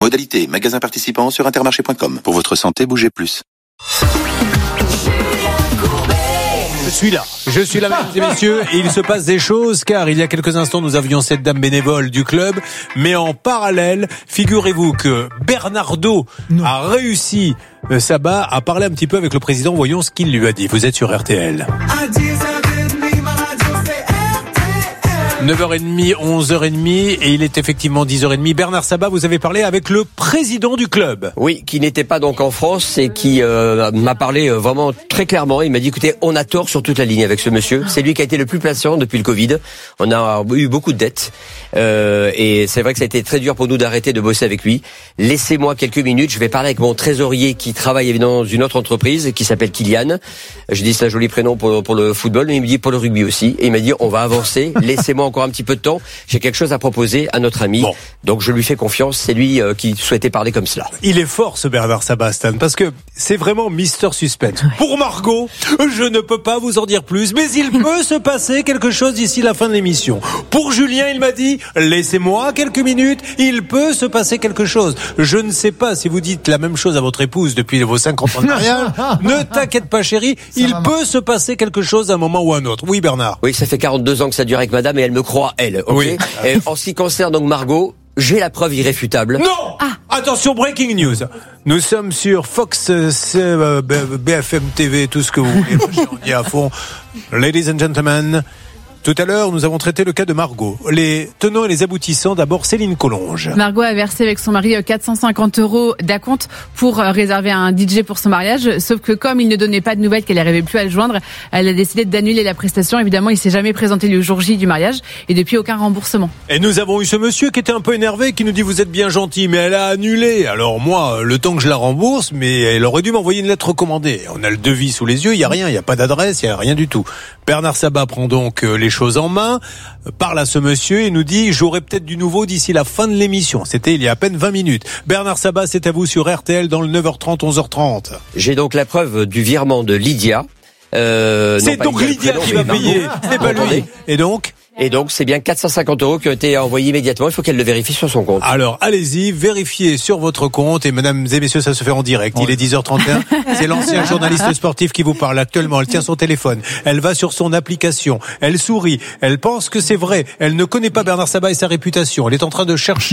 Modalité, magasin participant sur intermarché.com. Pour votre santé, bougez plus. Je suis là, mesdames et messieurs, et il se passe des choses, car il y a quelques instants, nous avions cette dame bénévole du club, mais en parallèle, figurez-vous que Bernardo a réussi, Sabat, à parler un petit peu avec le président. Voyons ce qu'il lui a dit. Vous êtes sur RTL. 9h30, 11h30, et il est effectivement 10h30. Bernard Sabat, vous avez parlé avec le président du club. Oui, qui n'était pas donc en France et qui m'a parlé vraiment très clairement. Il m'a dit, écoutez, on a tort sur toute la ligne avec ce monsieur. C'est lui qui a été le plus patient depuis le Covid. On a eu beaucoup de dettes. Et c'est vrai que ça a été très dur pour nous d'arrêter de bosser avec lui. Laissez-moi quelques minutes. Je vais parler avec mon trésorier qui travaille évidemment dans une autre entreprise qui s'appelle Kylian. Je dis c'est un joli prénom pour le football, mais il me dit pour le rugby aussi. Et il m'a dit, on va avancer. Laissez-moi encore un petit peu de temps. J'ai quelque chose à proposer à notre ami. Bon. Donc je lui fais confiance. C'est lui qui souhaitait parler comme cela. Il est fort ce Bernard Sabat, Stan, parce que c'est vraiment Mister Suspense. Pour Margot, je ne peux pas vous en dire plus, mais il peut se passer quelque chose d'ici la fin de l'émission. Pour Julien, il m'a dit, laissez-moi quelques minutes, il peut se passer quelque chose. Je ne sais pas si vous dites la même chose à votre épouse depuis vos 50 ans de mariage. Ne t'inquiète pas, chérie, il peut se passer quelque chose à un moment ou à un autre. Oui, Bernard. Oui, ça fait 42 ans que ça dure avec madame et elle me croit, elle. Okay. Oui. Et en ce qui concerne donc Margot, j'ai la preuve irréfutable. Non. Attention, breaking news. Nous sommes sur Fox, BFM TV, tout ce que vous voulez. On y est à fond. Ladies and gentlemen, tout à l'heure, nous avons traité le cas de Margot. Les tenants et les aboutissants, d'abord Céline Collonge. Margot a versé avec son mari 450 € d'acompte pour réserver un DJ pour son mariage. Sauf que comme il ne donnait pas de nouvelles, qu'elle n'arrivait plus à le joindre, elle a décidé d'annuler la prestation. Évidemment, il s'est jamais présenté le jour J du mariage et depuis aucun remboursement. Et nous avons eu ce monsieur qui était un peu énervé, qui nous dit vous êtes bien gentil, mais elle a annulé. Alors moi, le temps que je la rembourse, mais elle aurait dû m'envoyer une lettre recommandée. On a le devis sous les yeux, il y a rien, il y a pas d'adresse, il y a rien du tout. Bernard Sabat prend donc les choses en main, parle à ce monsieur et nous dit j'aurai peut-être du nouveau d'ici la fin de l'émission. C'était il y a à peine 20 minutes. Bernard Sabat, c'est à vous sur RTL dans le 9h30, 11h30. J'ai donc la preuve du virement de Lydia. C'est donc Lydia qui va payer, c'est pas lui. Et donc, c'est bien 450 € qui ont été envoyés immédiatement. Il faut qu'elle le vérifie sur son compte. Alors, allez-y, vérifiez sur votre compte. Et mesdames et messieurs, ça se fait en direct. Il est 10h31. C'est l'ancien journaliste sportif qui vous parle actuellement. Elle tient son téléphone. Elle va sur son application. Elle sourit. Elle pense que c'est vrai. Elle ne connaît pas Bernard Sabat et sa réputation. Elle est en train de chercher.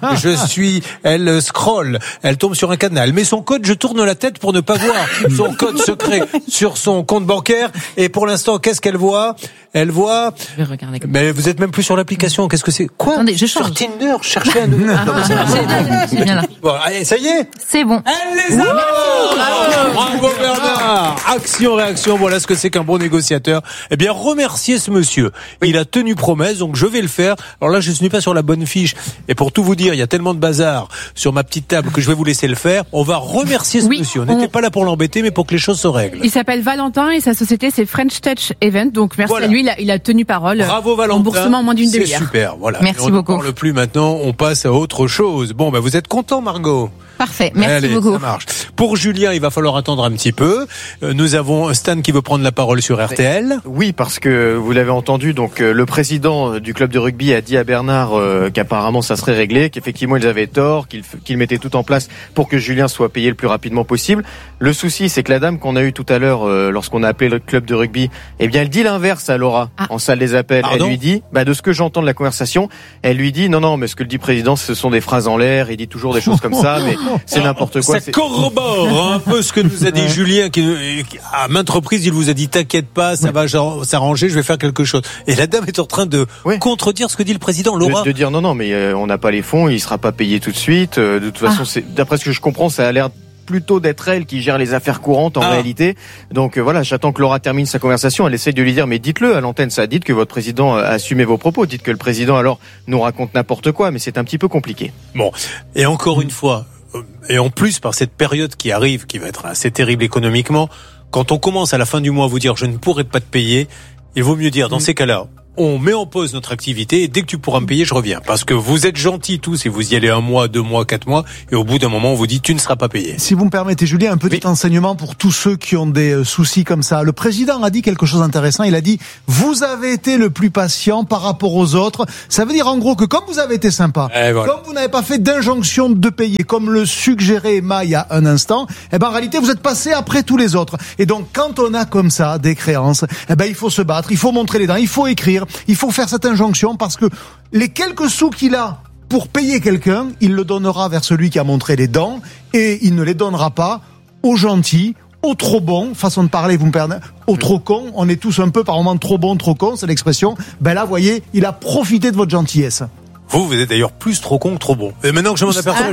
Elle scrolle. Elle tombe sur un cadenas. Elle met son code. Je tourne la tête pour ne pas voir son code secret sur son compte bancaire. Et pour l'instant, qu'est-ce qu'elle voit? Elle voit. Je vais regarder. Mais vous êtes même plus sur l'application. Qu'est-ce que c'est? Quoi? Attendez, je change. Sur Tinder, cherchez un nouveau. C'est bien là. Bon, allez, ça y est? C'est bon. Elle les a! Bravo Bernard! Action, réaction. Voilà ce que c'est qu'un bon négociateur. Eh bien, remerciez ce monsieur. Il a tenu promesse, donc je vais le faire. Alors là, je ne suis pas sur la bonne fiche. Et pour tout vous dire, il y a tellement de bazar sur ma petite table que je vais vous laisser le faire. On va remercier ce monsieur. On n'était pas là pour l'embêter, mais pour que les choses se règlent. Il s'appelle Valentin et sa société, c'est French Touch Event. Donc, merci à lui. Il a tenu parole. Bravo Valentin. Remboursement en moins d'une demi-heure. C'est super, voilà. Merci beaucoup. On ne parle plus maintenant, on passe à autre chose. Bon, vous êtes content, Margot? Parfait, merci beaucoup. Ça marche. Pour Julien, il va falloir attendre un petit peu. Nous avons Stan qui veut prendre la parole sur RTL. Oui, parce que vous l'avez entendu, donc le président du club de rugby a dit à Bernard qu'apparemment ça serait réglé, qu'effectivement ils avaient tort, qu'ils mettaient tout en place pour que Julien soit payé le plus rapidement possible. Le souci, c'est que la dame qu'on a eue tout à l'heure, lorsqu'on a appelé le club de rugby, eh bien elle dit l'inverse à Laura en salle des appels. Pardon? Elle lui dit, de ce que j'entends de la conversation, elle lui dit non, mais ce que le dit président, ce sont des phrases en l'air, il dit toujours des choses comme ça, mais c'est n'importe quoi. Ça corrobore un peu ce que nous a dit Julien, qui à maintes reprises, il vous a dit t'inquiète pas, ça va s'arranger, je vais faire quelque chose. Et la dame est en train de contredire ce que dit le président. Laura, de dire non, mais on n'a pas les fonds, il sera pas payé tout de suite. De toute façon, d'après ce que je comprends, ça a l'air plutôt d'être elle qui gère les affaires courantes en réalité. Donc voilà, j'attends que Laura termine sa conversation. Elle essaie de lui dire, mais dites-le à l'antenne, ça. Dites que votre président a assumé vos propos. Dites que le président alors nous raconte n'importe quoi, mais c'est un petit peu compliqué. Bon, et encore une fois, et en plus par cette période qui arrive, qui va être assez terrible économiquement, quand on commence à la fin du mois à vous dire je ne pourrai pas te payer, il vaut mieux dire dans ces cas-là, on met en pause notre activité et dès que tu pourras me payer, je reviens. Parce que vous êtes gentils tous et vous y allez 1 mois, 2 mois, 4 mois et au bout d'un moment, on vous dit tu ne seras pas payé. Si vous me permettez, Julien, un petit enseignement pour tous ceux qui ont des soucis comme ça. Le président a dit quelque chose d'intéressant. Il a dit « Vous avez été le plus patient par rapport aux autres ». Ça veut dire en gros que comme vous avez été sympa, comme vous n'avez pas fait d'injonction de payer, comme le suggérait Emma il y a un instant, en réalité, vous êtes passé après tous les autres. Et donc, quand on a comme ça des créances, il faut se battre, il faut montrer les dents, il faut écrire, il faut faire cette injonction parce que les quelques sous qu'il a pour payer quelqu'un, il le donnera vers celui qui a montré les dents et il ne les donnera pas aux gentils, aux trop bons, façon de parler, vous me permettez, aux trop cons. On est tous un peu par moments trop bons, trop cons, c'est l'expression. Là, vous voyez, il a profité de votre gentillesse. Vous êtes d'ailleurs plus trop con que trop bon. Et maintenant que je m'en aperçois,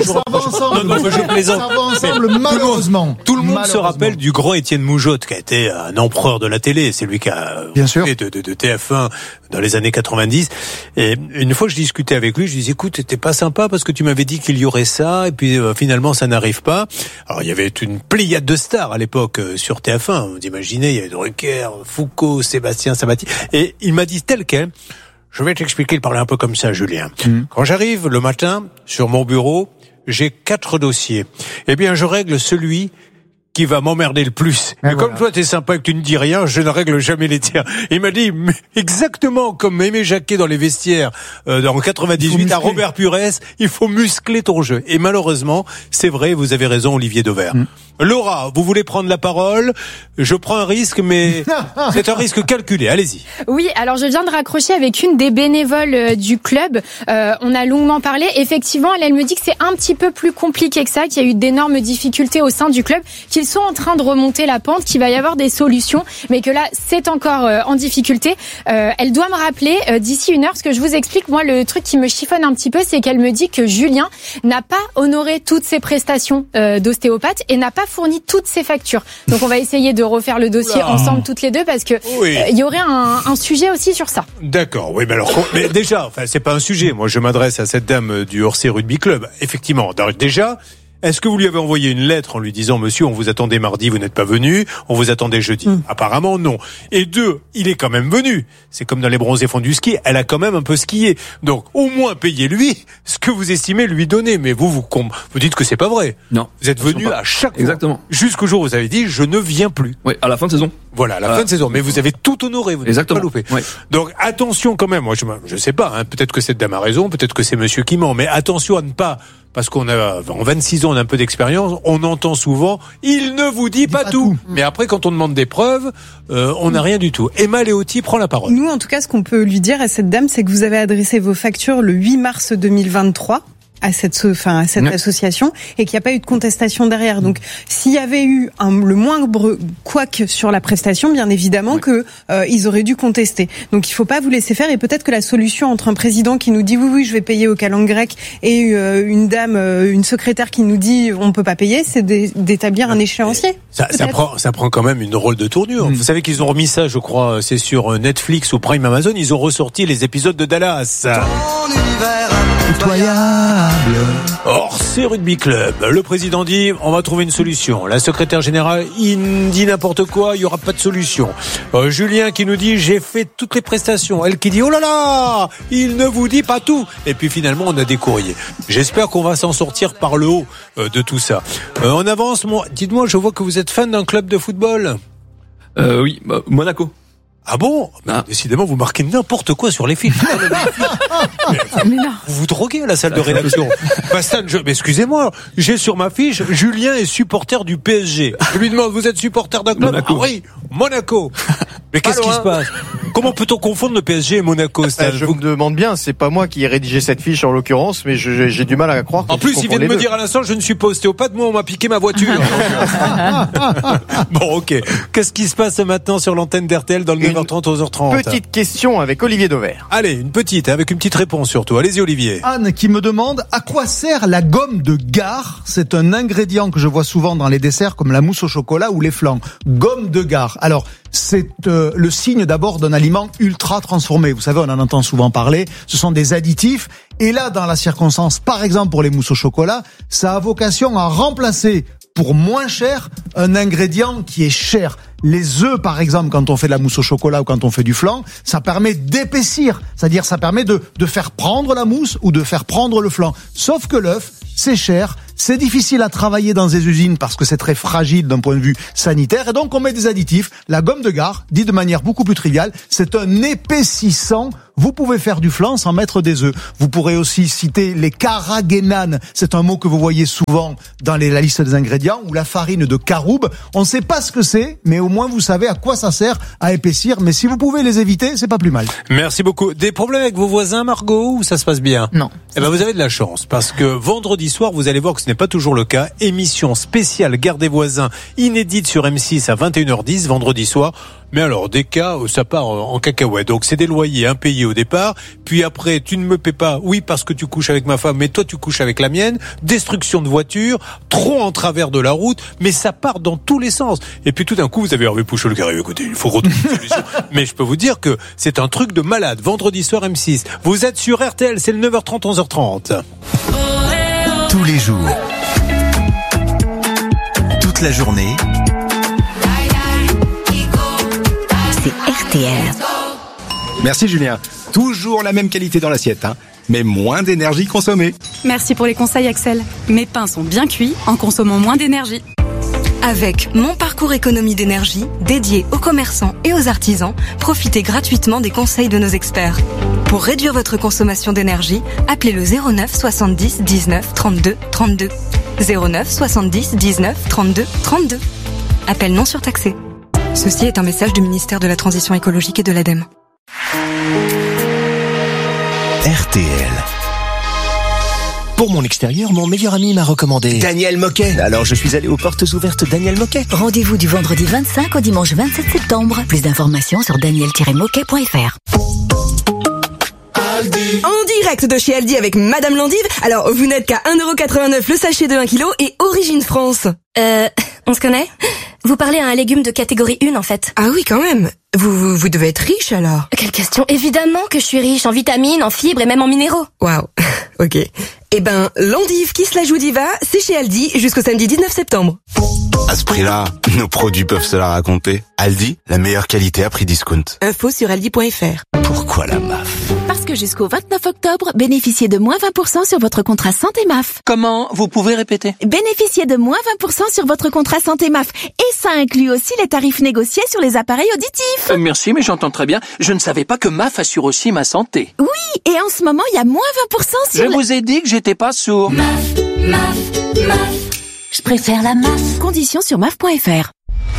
je plaisante. Ça va ensemble, malheureusement. Tout le monde se rappelle du grand Étienne Moujotte, qui a été un empereur de la télé. C'est lui qui a fait de TF1 dans les années 90. Et une fois, je discutais avec lui, je lui disais, écoute, t'étais pas sympa parce que tu m'avais dit qu'il y aurait ça, et puis finalement, ça n'arrive pas. Alors, il y avait une pléiade de stars à l'époque sur TF1. Vous imaginez, il y avait Drucker, Foucault, Sébastien Sabatier. Et il m'a dit tel quel. Je vais t'expliquer, parler un peu comme ça, Julien. Quand j'arrive le matin sur mon bureau, j'ai 4 dossiers. Eh bien, je règle celui qui va m'emmerder le plus. Et comme toi, t'es sympa et que tu ne dis rien, je ne règle jamais les tiens. Il m'a dit, exactement comme Aimé Jacquet dans les vestiaires, dans 98, à Robert Pires, il faut muscler ton jeu. Et malheureusement, c'est vrai, vous avez raison, Olivier Dauvert. Laura, vous voulez prendre la parole? Je prends un risque, mais c'est un risque calculé. Allez-y. Oui, alors je viens de raccrocher avec une des bénévoles du club. On a longuement parlé. Effectivement, elle me dit que c'est un petit peu plus compliqué que ça, qu'il y a eu d'énormes difficultés au sein du club, qu'ils sont en train de remonter la pente, qu'il va y avoir des solutions, mais que là, c'est encore en difficulté. Elle doit me rappeler d'ici 1 heure, ce que je vous explique. Moi, le truc qui me chiffonne un petit peu, c'est qu'elle me dit que Julien n'a pas honoré toutes ses prestations d'ostéopathe et n'a pas fourni toutes ses factures. Donc on va essayer de refaire le dossier ensemble toutes les deux parce que il y aurait un sujet aussi sur ça. D'accord, oui, mais alors mais déjà, c'est pas un sujet. Moi, je m'adresse à cette dame du Orsay Rugby Club. Effectivement, déjà, est-ce que vous lui avez envoyé une lettre en lui disant, monsieur, on vous attendait mardi, vous n'êtes pas venu, on vous attendait jeudi? Apparemment, non. Et 2, il est quand même venu. C'est comme dans les bronzés fonds du ski, elle a quand même un peu skié. Donc, au moins, payez-lui ce que vous estimez lui donner. Mais vous dites que c'est pas vrai. Non. Vous êtes venu à chaque fois. Exactement. Jusqu'au jour où vous avez dit, je ne viens plus. Oui, à la fin de saison. Voilà, à la fin de saison. Mais vous avez tout honoré, vous n'avez pas loupé. Oui. Donc, attention quand même. Moi, je sais pas, peut-être que cette dame a raison, peut-être que c'est monsieur qui ment, mais attention à ne pas, parce qu'on a, en 26 ans, on a un peu d'expérience, on entend souvent, il ne vous dit pas tout. Mais après, quand on demande des preuves, on n'a rien du tout. Emma Léoty prend la parole. Nous, en tout cas, ce qu'on peut lui dire à cette dame, c'est que vous avez adressé vos factures le 8 mars 2023. À cette association et qu'il n'y a pas eu de contestation derrière. Donc, s'il y avait eu le moindre couac sur la prestation, bien évidemment que ils auraient dû contester. Donc, il faut pas vous laisser faire et peut-être que la solution entre un président qui nous dit oui, je vais payer aux calendes grecques et une dame, une secrétaire qui nous dit on peut pas payer, c'est d'établir un échéancier. Ça prend quand même une drôle de tournure. Vous savez qu'ils ont remis ça, je crois, c'est sur Netflix ou Prime Amazon, ils ont ressorti les épisodes de Dallas. Orsay Rugby Club. Le président dit, on va trouver une solution. La secrétaire générale, il dit n'importe quoi, il y aura pas de solution. Julien qui nous dit, j'ai fait toutes les prestations. Elle qui dit, oh là là, il ne vous dit pas tout. Et puis finalement, on a des courriers. J'espère qu'on va s'en sortir par le haut de tout ça. On avance. Dites-moi, je vois que vous êtes fan d'un club de football. Oui, Monaco. Ah bon? Décidément, vous marquez n'importe quoi sur les fiches. Mais non. Vous vous droguez à la salle de rédaction. Bastien, mais excusez-moi, j'ai sur ma fiche, Julien est supporter du PSG. Je lui demande, vous êtes supporter d'un club? Monaco. Ah oui, Monaco. Mais qu'est-ce qui se passe? Comment peut-on confondre le PSG et Monaco? Je me demande bien, c'est pas moi qui ai rédigé cette fiche en l'occurrence, mais j'ai du mal à croire. En plus, il vient de me dire à l'instant, je ne suis pas ostéopathe, moi on m'a piqué ma voiture. Bon, ok. Qu'est-ce qui se passe maintenant sur l'antenne d'RTL dans le 9h30, 11h30? Petite question avec Olivier Dauvert. Allez, une petite, avec une petite réponse surtout. Allez-y, Olivier. Anne qui me demande à quoi sert la gomme de Gare. C'est un ingrédient que je vois souvent dans les desserts comme la mousse au chocolat ou les flancs. Gomme de Gare. Alors, c'est le signe d'abord d'un aliment ultra transformé. Vous savez, on en entend souvent parler. Ce sont des additifs. Et là, dans la circonstance, par exemple pour les mousses au chocolat, ça a vocation à remplacer pour moins cher un ingrédient qui est cher. Les œufs, par exemple, quand on fait de la mousse au chocolat ou quand on fait du flan, ça permet d'épaissir. C'est-à-dire, ça permet de faire prendre la mousse ou de faire prendre le flan. Sauf que l'œuf, c'est cher, c'est difficile à travailler dans des usines parce que c'est très fragile d'un point de vue sanitaire. Et donc, on met des additifs. La gomme de Gare, dit de manière beaucoup plus triviale, c'est un épaississant. Vous pouvez faire du flan sans mettre des œufs. Vous pourrez aussi citer les carragénanes. C'est un mot que vous voyez souvent dans la liste des ingrédients, ou la farine de caroube. On ne sait pas ce que c'est, mais au moins vous savez à quoi ça sert à épaissir. Mais si vous pouvez les éviter, c'est pas plus mal. Merci beaucoup. Des problèmes avec vos voisins, Margot, ou ça se passe bien? Non. Eh ben, vous avez de la chance, parce que vendredi soir, vous allez voir que ce n'est pas toujours le cas. Émission spéciale Gare des voisins, inédite sur M6 à 21h10, vendredi soir. Mais alors, des cas, ça part en cacahuète. Donc, c'est des loyers impayés au départ. Puis après, tu ne me paies pas. Oui, parce que tu couches avec ma femme, mais toi, tu couches avec la mienne. Destruction de voiture, trop en travers de la route. Mais ça part dans tous les sens. Et puis, tout d'un coup, vous avez Hervé Pouchol qui arrive. Écoutez, il faut retrouver une solution. Mais je peux vous dire que c'est un truc de malade. Vendredi soir, M6. Vous êtes sur RTL, c'est le 9h30, 11h30. Tous les jours. Toute la journée. RTL. Merci Julien. Toujours la même qualité dans l'assiette, mais moins d'énergie consommée. Merci pour les conseils Axel. Mes pains sont bien cuits en consommant moins d'énergie. Avec mon parcours économie d'énergie, dédié aux commerçants et aux artisans, profitez gratuitement des conseils de nos experts. Pour réduire votre consommation d'énergie, appelez le 09 70 19 32 32. 09 70 19 32 32. Appel non surtaxé. Ceci est un message du ministère de la Transition écologique et de l'ADEME. RTL. Pour mon extérieur, mon meilleur ami m'a recommandé Daniel Moquet. Alors je suis allé aux portes ouvertes Daniel Moquet. Rendez-vous du vendredi 25 au dimanche 27 septembre. Plus d'informations sur daniel-moquet.fr. En direct de chez Aldi avec Madame Landive. Alors, vous n'êtes qu'à 1,89€ le sachet de 1 kg et Origine France. On se connaît ? Vous parlez à un légume de catégorie 1 en fait. Ah oui, quand même. Vous devez être riche alors. Quelle question. Évidemment que je suis riche en vitamines, en fibres et même en minéraux. Waouh. Ok. Eh ben, l'endive qui se la joue diva, c'est chez Aldi jusqu'au samedi 19 septembre. À ce prix-là, nos produits peuvent se la raconter. Aldi, la meilleure qualité à prix discount. Info sur aldi.fr. Pourquoi la MAF ? Parce que jusqu'au 29 octobre, bénéficiez de moins 20% sur votre contrat santé MAF. Comment ? Vous pouvez répéter ? Bénéficiez de moins 20% sur votre contrat santé MAF. Et ça inclut aussi les tarifs négociés sur les appareils auditifs. Merci, mais j'entends très bien. Je ne savais pas que MAF assure aussi ma santé. Oui, et en ce moment, il y a moins 20% sur... Je vous ai dit que j'étais pas sourd. MAF. Je préfère la MAF. Conditions sur MAF.fr.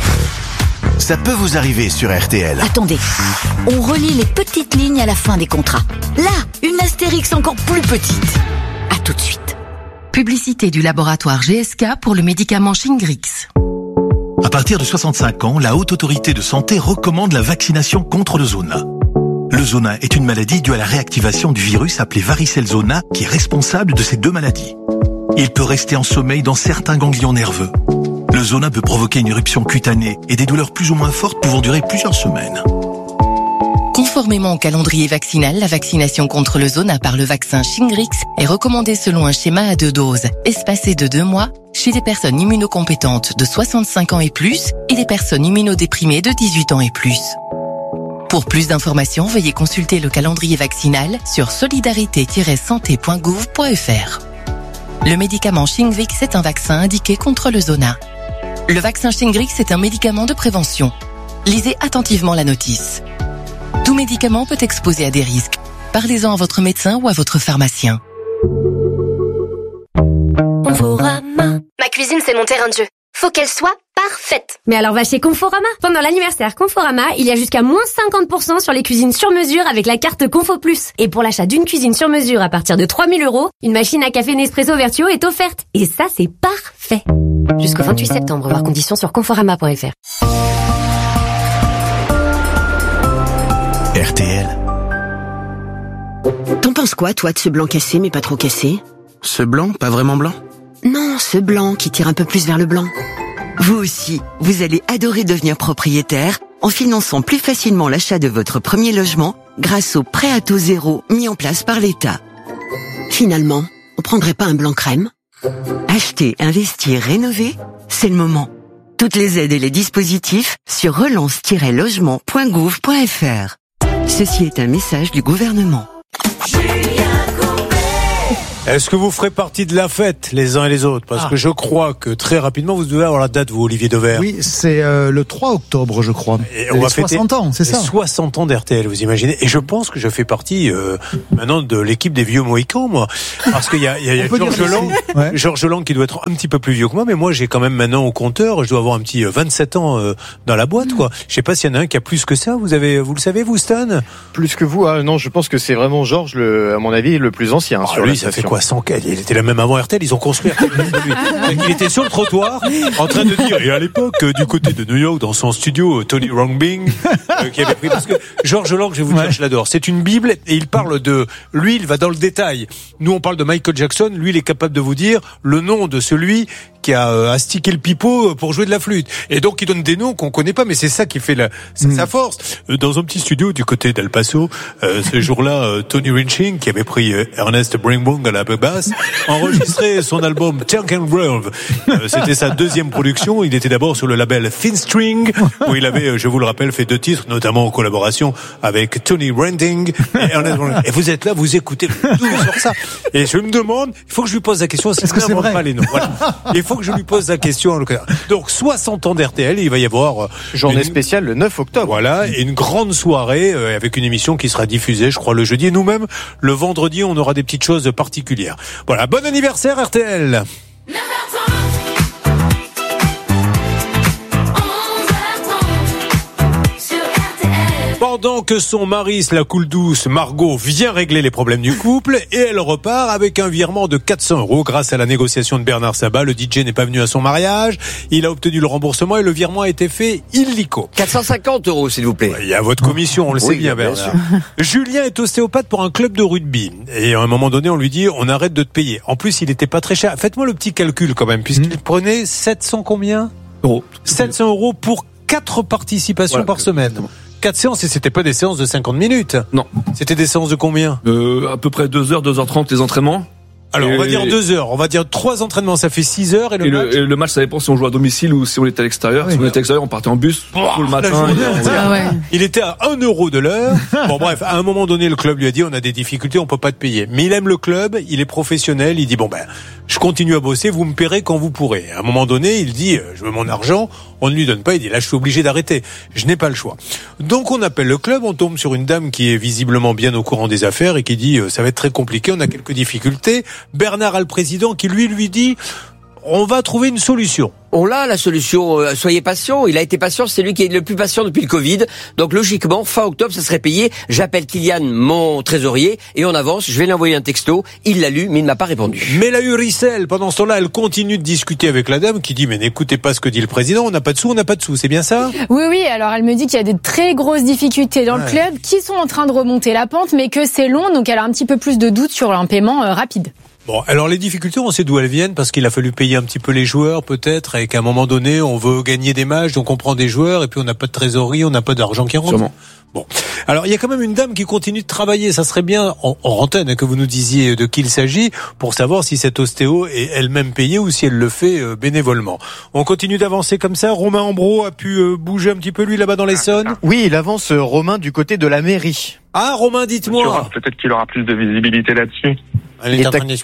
Ça peut vous arriver sur RTL. Attendez, on relie les petites lignes à la fin des contrats. Là, une astérix encore plus petite. À tout de suite. Publicité du laboratoire GSK pour le médicament Shingrix. À partir de 65 ans, la Haute Autorité de Santé recommande la vaccination contre le zona. Le zona est une maladie due à la réactivation du virus appelé varicelle zona qui est responsable de ces deux maladies. Il peut rester en sommeil dans certains ganglions nerveux. Le zona peut provoquer une éruption cutanée et des douleurs plus ou moins fortes pouvant durer plusieurs semaines. Conformément au calendrier vaccinal, la vaccination contre le zona par le vaccin Shingrix est recommandée selon un schéma à 2 doses, espacé de 2 mois, chez les personnes immunocompétentes de 65 ans et plus et les personnes immunodéprimées de 18 ans et plus. Pour plus d'informations, veuillez consulter le calendrier vaccinal sur solidarité-santé.gouv.fr. Le médicament Shingrix est un vaccin indiqué contre le zona. Le vaccin Shingrix est un médicament de prévention. Lisez attentivement la notice. Tout médicament peut exposer à des risques. Parlez-en à votre médecin ou à votre pharmacien. Conforama. Ma cuisine, c'est mon terrain de jeu. Faut qu'elle soit parfaite. Mais alors va chez Conforama. Pendant l'anniversaire Conforama, il y a jusqu'à moins 50% sur les cuisines sur mesure avec la carte Confo Plus. Et pour l'achat d'une cuisine sur mesure à partir de 3 000 €, une machine à café Nespresso Vertuo est offerte. Et ça, c'est parfait. Jusqu'au 28 septembre, voir conditions sur conforama.fr. RTL. T'en penses quoi, toi, de ce blanc cassé, mais pas trop cassé ? Ce blanc, pas vraiment blanc ? Non, ce blanc qui tire un peu plus vers le blanc. Vous aussi, vous allez adorer devenir propriétaire en finançant plus facilement l'achat de votre premier logement grâce au prêt à taux zéro mis en place par l'État. Finalement, on prendrait pas un blanc crème ? Acheter, investir, rénover, c'est le moment. Toutes les aides et les dispositifs sur relance-logement.gouv.fr. Ceci est un message du gouvernement. Est-ce que vous ferez partie de la fête, les uns et les autres? Parce que je crois que très rapidement, vous devez avoir la date, vous, Olivier Dauvert. Oui, c'est le 3 octobre, je crois. Et on va fêter 60 ans, c'est ça? 60 ans d'RTL, vous imaginez. Et je pense que je fais partie maintenant de l'équipe des vieux Mohicans, moi. Parce qu'il y a Georges Lang, ouais. Georges Lang qui doit être un petit peu plus vieux que moi, mais moi j'ai quand même maintenant au compteur, je dois avoir un petit 27 ans dans la boîte, quoi. Je sais pas s'il y en a un qui a plus que ça. Vous le savez, vous, Stan? Plus que vous? Non, je pense que c'est vraiment Georges, à mon avis, le plus ancien. Sur lui, ça fait quoi? Il était là même avant RTL, ils ont construit RTL. Il était sur le trottoir en train de dire, et à l'époque du côté de New York dans son studio, Tony Rangbing qui avait pris, parce que Georges Lang, je vais vous dire, je l'adore, c'est une bible et il parle de, lui il va dans le détail, nous on parle de Michael Jackson, lui il est capable de vous dire le nom de celui qui a astiqué le pipeau pour jouer de la flûte, et donc il donne des noms qu'on connaît pas, mais c'est ça qui fait sa force. Dans un petit studio du côté d'El Paso, ce jour-là, Tony Rinching, qui avait pris Ernest Bringbong à la basse, enregistré son album Tank and Grove. C'était sa deuxième production. Il était d'abord sur le label Thin String, où il avait, je vous le rappelle, fait 2 titres, notamment en collaboration avec Tony Rending et Ernest Bringbong. Et vous êtes là, vous écoutez tout sur ça. Et je me demande, il faut que je lui pose la question, est-ce que c'est vrai? Pas les noms. Voilà. Il faut que je lui pose la question. Donc 60 ans d'RTL, il va y avoir journée spéciale le 9 octobre. Voilà, et une grande soirée avec une émission qui sera diffusée, je crois, le jeudi, et nous-mêmes le vendredi, on aura des petites choses particulières. Voilà, bon anniversaire RTL. Pendant que son mari, la coule douce, Margot, vient régler les problèmes du couple, et elle repart avec un virement de 400 € grâce à la négociation de Bernard Sabat. Le DJ n'est pas venu à son mariage, il a obtenu le remboursement et le virement a été fait illico. 450 €, s'il vous plaît. Il y a votre commission, on le sait bien, Bernard. Julien est ostéopathe pour un club de rugby. Et à un moment donné, on lui dit, on arrête de te payer. En plus, il était pas très cher. Faites-moi le petit calcul quand même, puisqu'il prenait 700 combien? 700 € pour 4 participations par semaine. Exactement. 4 séances, et c'était pas des séances de 50 minutes. Non. C'était des séances de combien? À peu près 2h, 2h30 les entraînements. Alors, on va dire 2 heures. On va dire 3 entraînement, ça fait 6 heures. Et le match, ça dépend si on joue à domicile ou si on était à l'extérieur. Oui, si on était à l'extérieur, on partait en bus tout le matin. Il était à 1 € de l'heure. Bon, bref, à un moment donné, le club lui a dit, on a des difficultés, on peut pas te payer. Mais il aime le club, il est professionnel, il dit, je continue à bosser, vous me paierez quand vous pourrez. À un moment donné, il dit, je veux mon argent, on ne lui donne pas, il dit, là, je suis obligé d'arrêter. Je n'ai pas le choix. Donc, on appelle le club, on tombe sur une dame qui est visiblement bien au courant des affaires et qui dit, ça va être très compliqué, on a quelques difficultés. Bernard a le président qui lui dit, on va trouver une solution. On l'a, la solution, soyez patient. Il a été patient, c'est lui qui est le plus patient depuis le Covid. Donc logiquement, fin octobre, ça serait payé. J'appelle Kylian, mon trésorier, et on avance. Je vais lui envoyer un texto. Il l'a lu, mais il ne m'a pas répondu. Mais la Uricel, pendant ce temps-là, elle continue de discuter avec la dame qui dit, mais n'écoutez pas ce que dit le président, on n'a pas de sous, c'est bien ça? Oui, alors elle me dit qu'il y a des très grosses difficultés dans le club, qui sont en train de remonter la pente, mais que c'est long, donc elle a un petit peu plus de doutes sur un paiement rapide. Bon, alors les difficultés, on sait d'où elles viennent, parce qu'il a fallu payer un petit peu les joueurs, peut-être, et qu'à un moment donné, on veut gagner des matchs, donc on prend des joueurs, et puis on n'a pas de trésorerie, on n'a pas d'argent qui rentre. Sûrement. Bon. Alors, il y a quand même une dame qui continue de travailler. Ça serait bien, en antenne, que vous nous disiez de qui il s'agit, pour savoir si cette ostéo est elle-même payée ou si elle le fait bénévolement. On continue d'avancer comme ça. Romain Ambro a pu bouger un petit peu, lui, là-bas dans l'Essonne. Oui, il avance, Romain, du côté de la mairie. Ah, Romain, dites-moi. Peut-être qu'il aura plus de visibilité là-dessus. Il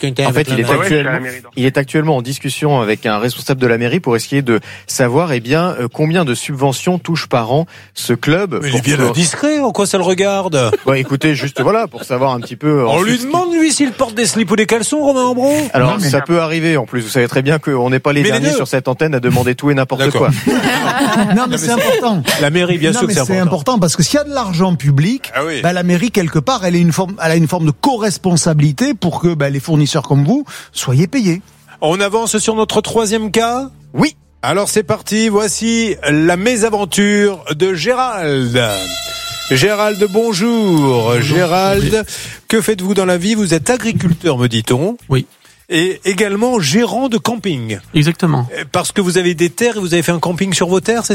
est actuellement en discussion avec un responsable de la mairie pour essayer de savoir combien de subventions touche par an ce club. Mais il est bien discret, en quoi ça le regarde? Écoutez, juste pour savoir un petit peu. On lui demande lui s'il porte des slips ou des caleçons, Romain Ambro. Alors ça peut arriver en plus. Vous savez très bien qu'on n'est pas les derniers sur cette antenne à demander tout et n'importe quoi. Non mais c'est important. La mairie, bien sûr que c'est important parce que s'il y a de l'argent public, la mairie quelque part, elle a une forme de co-responsabilité pour que les fournisseurs comme vous soyez payés. On avance sur notre 3e cas? Oui. Alors c'est parti, voici la mésaventure de Gérald. Gérald, bonjour. Gérald, que faites-vous dans la vie? Vous êtes agriculteur, me dit-on. Oui. Et également gérant de camping. Exactement. Parce que vous avez des terres et vous avez fait un camping sur vos terres, c'est ça?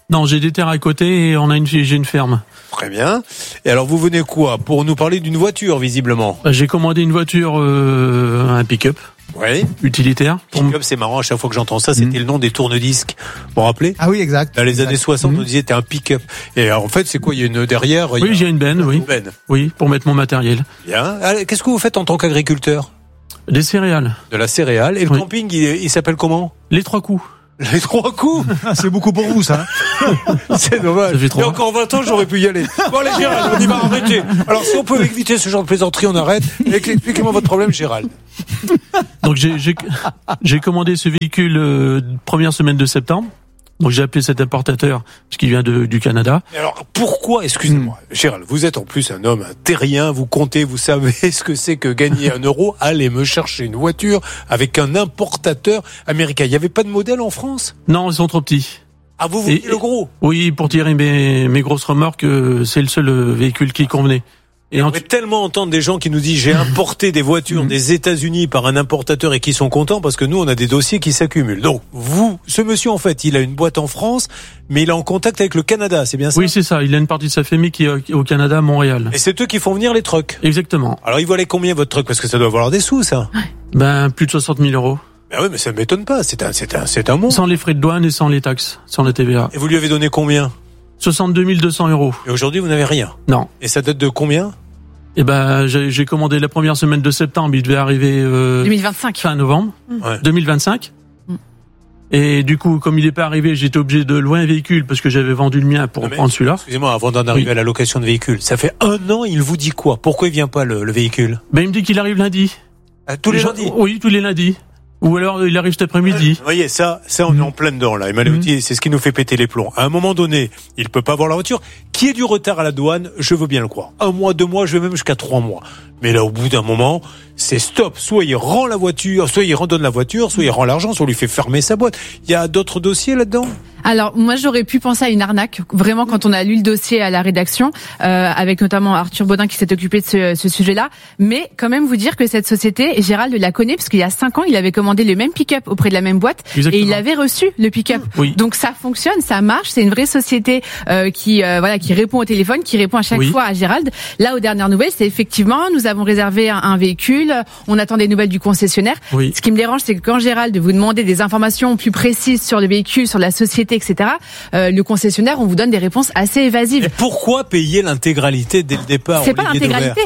Non, j'ai des terres à côté et j'ai une ferme. Très bien. Et alors vous venez quoi? Pour nous parler d'une voiture, visiblement. J'ai commandé une voiture, un pick-up. Oui. Utilitaire. Pick-up, c'est marrant, à chaque fois que j'entends ça, c'était le nom des tourne-disques. Vous vous rappelez? Ah oui, exact. Dans les années 60, on disait t'es un pick-up. Et alors, en fait, c'est quoi? Il y a une derrière? Oui, j'ai une benne, oui. Oui, pour mettre mon matériel. Bien. Alors, qu'est-ce que vous faites en tant qu'agriculteur? Des céréales. De la céréale. Et le camping, il s'appelle comment? Les 3 coups. Les 3 coups. C'est beaucoup pour vous, ça. C'est dommage. Il y a encore 20 ans, j'aurais pu y aller. Bon, allez, Gérald, on y va arrêter. Alors, si on peut éviter ce genre de plaisanterie, on arrête. Expliquez-moi votre problème, Gérald. Donc, j'ai commandé ce véhicule première semaine de septembre. Donc j'ai appelé cet importateur parce qu'il vient du Canada. Et alors pourquoi, excusez-moi, Gérald, vous êtes en plus un homme terrien, vous comptez, vous savez ce que c'est que gagner 1 euro. Allez me chercher une voiture avec un importateur américain. Il n'y avait pas de modèle en France? Non, ils sont trop petits. Ah, vous vouliez le gros? Oui, pour tirer mes grosses remorques, c'est le seul véhicule qui convenait. Et on va tellement entendre des gens qui nous disent j'ai importé des voitures des États-Unis par un importateur et qui sont contents parce que nous on a des dossiers qui s'accumulent. Donc ce monsieur en fait il a une boîte en France mais il est en contact avec le Canada, c'est bien ça? Oui, c'est ça, il a une partie de sa famille qui est au Canada, à Montréal. Et c'est eux qui font venir les trucks? Exactement. Alors il valait combien votre truck? Parce que ça doit valoir des sous ça. Ben plus de 60 000 euros. Ben oui, mais ça m'étonne pas, c'est un monstre. Sans les frais de douane et sans les taxes, sans la TVA. Et vous lui avez donné combien? 62 200 euros. Et aujourd'hui vous n'avez rien? Non. Et ça date de combien? Eh ben, j'ai commandé la première semaine de septembre, il devait arriver 2025. Fin novembre, 2025. Et du coup, comme il n'est pas arrivé, j'étais obligé de louer un véhicule parce que j'avais vendu le mien pour prendre celui-là. Excusez-moi, avant d'en arriver à la location de véhicule, ça fait 1 an, il vous dit quoi? Pourquoi il vient pas le véhicule? Ben, il me dit qu'il arrive lundi. Tous les lundis? Oui, tous les lundis. Ou alors il arrive cet après-midi. Vous voyez, ça on est en plein dedans là. Et c'est ce qui nous fait péter les plombs. À un moment donné, il peut pas avoir la voiture. Qui est du retard à la douane, je veux bien le croire. 1 mois, 2 mois, je vais même jusqu'à 3 mois. Mais là, au bout d'un moment, c'est stop. Soit il rend la voiture, soit il redonne la voiture, soit il rend l'argent, soit on lui fait fermer sa boîte. Il y a d'autres dossiers là-dedans? Alors moi j'aurais pu penser à une arnaque vraiment quand on a lu le dossier à la rédaction avec notamment Arthur Baudin qui s'est occupé de ce sujet-là, mais quand même vous dire que cette société, Gérald la connaît parce qu'il y a 5 ans il avait commandé le même pick-up auprès de la même boîte. Exactement. Et il avait reçu le pick-up. Oui. Donc ça fonctionne, ça marche, c'est une vraie société qui répond au téléphone, qui répond à chaque fois à Gérald. Là aux dernières nouvelles, c'est effectivement nous avons réservé un véhicule, on attend des nouvelles du concessionnaire. Oui. Ce qui me dérange c'est que quand Gérald vous demandez des informations plus précises sur le véhicule, sur la société, etc. Le concessionnaire, on vous donne des réponses assez évasives. Et pourquoi payer l'intégralité dès le départ? C'est pas l'intégralité.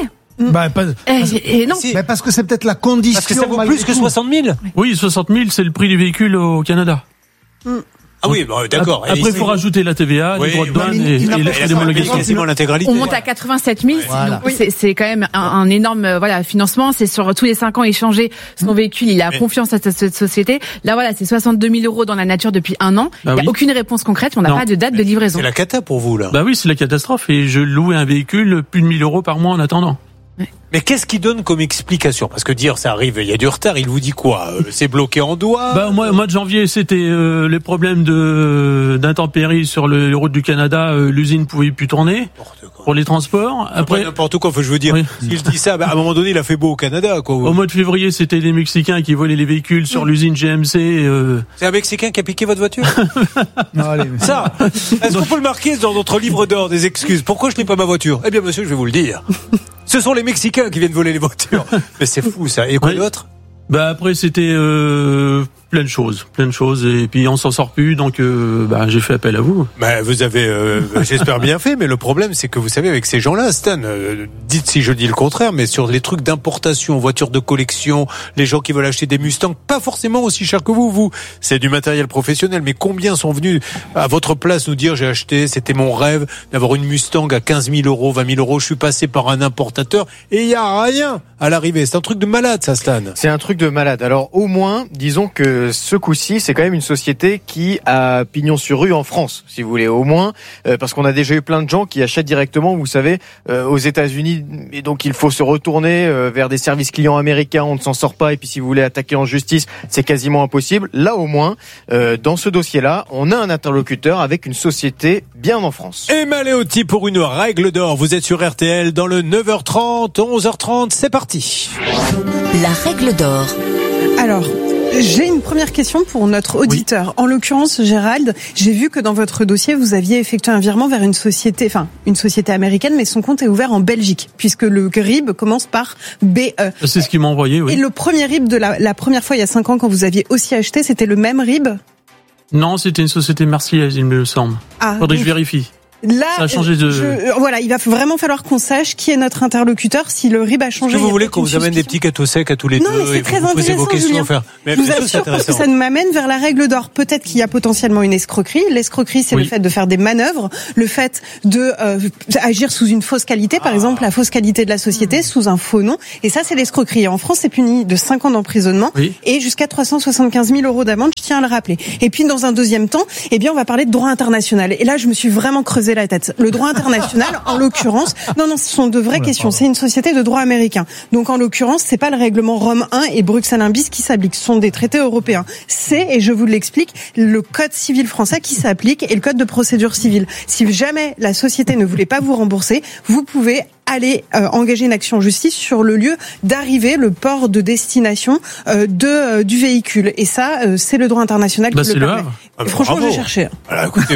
Non. Mais parce que c'est peut-être la condition. Parce que ça vaut plus que 60 000. Oui, 60 000, c'est le prix du véhicule au Canada. Ah oui, bon, d'accord. Après, il faut rajouter la TVA, les droits de douane et les frais d'homologation. Quasiment l'intégralité. On monte à 87 000. Voilà. C'est quand même un énorme financement. C'est sur tous les 5 ans échanger son véhicule. Il a confiance à cette société. Là, c'est 62 000 euros dans la nature depuis 1 an. Il n'y a aucune réponse concrète. On n'a pas de date de livraison. C'est la cata pour vous, là. Bah oui, c'est la catastrophe. Et je loue un véhicule plus de 1 000 euros par mois en attendant. Mais qu'est-ce qu'il donne comme explication? Parce que dire ça arrive, il y a du retard, il vous dit quoi? C'est bloqué en doigt? Au mois de janvier, c'était les problèmes d'intempéries sur les routes du Canada. L'usine pouvait plus tourner pour les transports. Après n'importe quoi, je veux dire. S'il dit ça, à un moment donné, il a fait beau au Canada, quoi. Au mois de février, c'était les Mexicains qui volaient les véhicules sur l'usine GMC. C'est un Mexicain qui a piqué votre voiture? Non, allez, ça, est-ce qu'on peut le marquer dans notre livre d'or des excuses? Pourquoi je n'ai pas ma voiture? Eh bien, monsieur, je vais vous le dire. Ce sont les Mexicains qui viennent voler les voitures. Mais c'est fou, ça. Et quoi d'autre? Après, c'était plein de choses. Et puis, on s'en sort plus, donc j'ai fait appel à vous. Vous avez, j'espère, bien fait, mais le problème, c'est que vous savez, avec ces gens-là, Stan, dites si je dis le contraire, mais sur les trucs d'importation, voitures de collection, les gens qui veulent acheter des Mustangs, pas forcément aussi cher que vous, c'est du matériel professionnel, mais combien sont venus à votre place nous dire, j'ai acheté, c'était mon rêve d'avoir une Mustang à 15 000 euros, 20 000 euros, je suis passé par un importateur, et il y a rien à l'arrivée. C'est un truc de malade, ça, Stan. C'est un truc de malade. Alors, au moins, disons que ce coup-ci, c'est quand même une société qui a pignon sur rue en France, si vous voulez, au moins, parce qu'on a déjà eu plein de gens qui achètent directement, vous savez, aux États-Unis, et donc il faut se retourner vers des services clients américains, on ne s'en sort pas, et puis si vous voulez attaquer en justice, c'est quasiment impossible. Là, au moins, dans ce dossier-là, on a un interlocuteur avec une société bien en France. Emma Léoty pour une règle d'or. Vous êtes sur RTL dans le 9h30, 11h30, c'est parti. La règle d'or. Alors, J'ai une première question pour notre auditeur. Oui. En l'occurrence, Gérald, j'ai vu que dans votre dossier, vous aviez effectué un virement vers une société américaine, mais son compte est ouvert en Belgique, puisque le RIB commence par BE. C'est ce qu'il m'a envoyé, oui. Et le premier RIB de la première fois, il y a 5 ans, quand vous aviez aussi acheté, c'était le même RIB ? Non, c'était une société marseillaise, il me semble. Faudrait que je vérifie. Là, ça a changé voilà, il va vraiment falloir qu'on sache qui est notre interlocuteur si le RIB a changé. Est-ce que vous voulez qu'on vous amène des petits gâteaux secs à tous les deux? Non, mais c'est très intéressant, Julien. Mais je vous assure parce que ça m'amène vers la règle d'or. Peut-être qu'il y a potentiellement une escroquerie. L'escroquerie, c'est le fait de faire des manœuvres, le fait de agir sous une fausse qualité, par exemple la fausse qualité de la société, sous un faux nom. Et ça, c'est l'escroquerie. En France, c'est puni de 5 ans d'emprisonnement et jusqu'à 375 000 € d'amende. Je tiens à le rappeler. Et puis, dans un deuxième temps, on va parler de droit international. Et là, je me suis vraiment creusé la tête. Le droit international, en l'occurrence, non, ce sont de vraies questions. C'est une société de droit américain. Donc, en l'occurrence, c'est pas le règlement Rome 1 et Bruxelles 1 bis qui s'appliquent. Ce sont des traités européens. C'est, et je vous l'explique, le code civil français qui s'applique et le code de procédure civile. Si jamais la société ne voulait pas vous rembourser, vous pouvez aller engager une action en justice sur le lieu d'arrivée, le port de destination du véhicule. Et ça, c'est le droit international qui le permet. Franchement, je vais chercher. Alors, écoutez,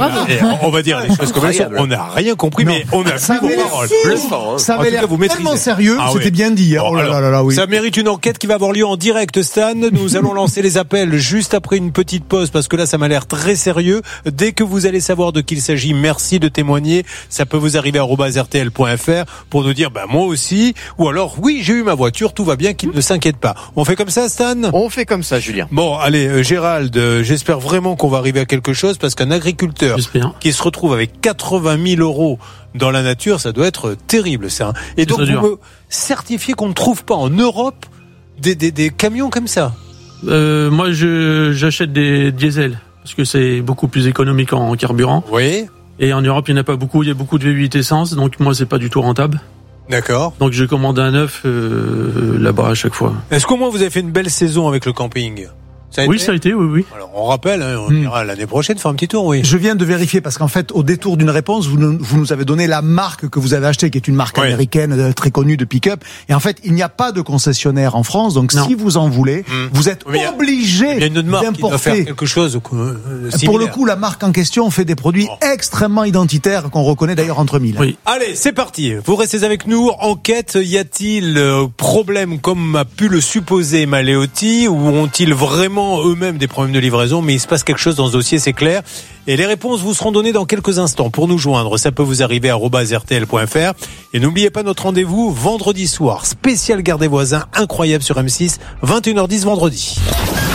on va dire les choses comme elles sont. On n'a rien compris, mais on a vu vos paroles. Ça avait l'air tellement sérieux, c'était bien dit. Oh là là, oui. Ça mérite une enquête qui va avoir lieu en direct, Stan. Nous allons lancer les appels juste après une petite pause, parce que là, ça m'a l'air très sérieux. Dès que vous allez savoir de qui il s'agit, merci de témoigner. Ça peut vous arriver à @rtl.fr pour nous dire, moi aussi, ou alors, oui, j'ai eu ma voiture, tout va bien, qu'il ne s'inquiète pas. On fait comme ça, Stan? On fait comme ça, Julien. Bon, allez, Gérald, j'espère vraiment qu'on va arriver à quelque chose, parce qu'un agriculteur qui se retrouve avec 80 000 € dans la nature, ça doit être terrible, ça. Et donc, vous me certifiez qu'on ne trouve pas en Europe des camions comme ça? Moi, j'achète des diesels, parce que c'est beaucoup plus économique en carburant. Oui. Et en Europe, il n'y en a pas beaucoup. Il y a beaucoup de V8 essence, donc moi, c'est pas du tout rentable. D'accord. Donc je commande un neuf là-bas à chaque fois. Est-ce qu'au moins vous avez fait une belle saison avec le camping? Ça a été, oui. Alors, on rappelle, on ira l'année prochaine faire un petit tour, oui. Je viens de vérifier parce qu'en fait, au détour d'une réponse, vous nous avez donné la marque que vous avez achetée, qui est une marque américaine très connue de pick-up. Et en fait, il n'y a pas de concessionnaire en France, donc si vous en voulez, vous êtes obligé d'importer quelque chose similaire. Pour le coup, la marque en question fait des produits extrêmement identitaires qu'on reconnaît d'ailleurs entre mille. Oui. Allez, c'est parti. Vous restez avec nous. Enquête, y a-t-il problème comme a pu le supposer Maléotti, ou ont-ils vraiment eux-mêmes des problèmes de livraison? Mais il se passe quelque chose dans ce dossier, c'est clair. Et les réponses vous seront données dans quelques instants. Pour nous joindre, ça peut vous arriver à @rtl.fr. Et n'oubliez pas notre rendez-vous vendredi soir. Spécial Garde des voisins, incroyable sur M6, 21h10 vendredi.